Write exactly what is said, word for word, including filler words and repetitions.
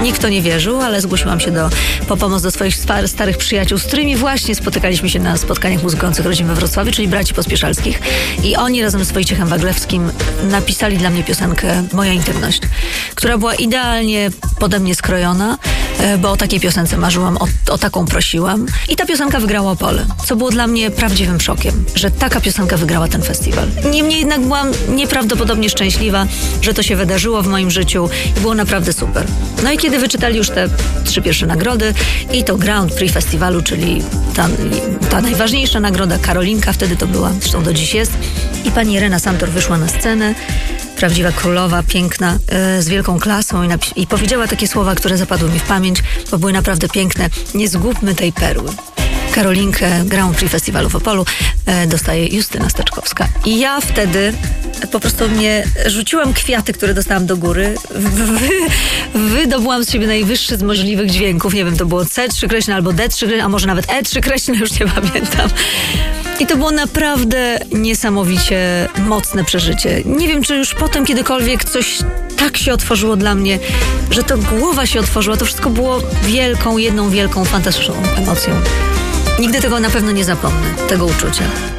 Nikt to nie wierzył, ale zgłosiłam się do, po pomoc do swoich starych przyjaciół, z którymi właśnie spotykaliśmy się na spotkaniach muzykujących rodzin we Wrocławiu, czyli braci Pospieszalskich. I oni razem z Wojciechem Waglewskim napisali dla mnie piosenkę Moja intymność, która była idealnie pode mnie skrojona, bo o takiej piosence marzyłam, o, o taką prosiłam. I ta piosenka wygrała Opole, co było dla mnie prawdziwym szokiem, że taka piosenka wygrała ten festiwal. Niemniej jednak byłam nieprawdopodobnie szczęśliwa, że to się wydarzyło w moim życiu i było naprawdę super. No i kiedy wyczytali już te trzy pierwsze nagrody i to Grand Prix festiwalu, czyli ta, ta najważniejsza nagroda, Karolinka wtedy to była, zresztą do dziś jest, i pani Irena Santor wyszła na scenę, prawdziwa królowa, piękna, yy, z wielką klasą i, napi- i powiedziała takie słowa, które zapadły mi w pamięć, bo były naprawdę piękne. Nie zgubmy tej perły. Karolinkę Grand Prix Festiwalu w Opolu e, dostaje Justyna Steczkowska. I ja wtedy po prostu mnie rzuciłam kwiaty, które dostałam do góry, wy, wydobyłam z siebie najwyższy z możliwych dźwięków. Nie wiem, to było C trzy kreśne albo D trzy kreśne, a może nawet E trzy kreśne, już nie pamiętam. I to było naprawdę niesamowicie mocne przeżycie. Nie wiem, czy już potem kiedykolwiek coś tak się otworzyło dla mnie, że to głowa się otworzyła. To wszystko było wielką, jedną wielką, fantastyczną emocją. Nigdy tego na pewno nie zapomnę, tego uczucia.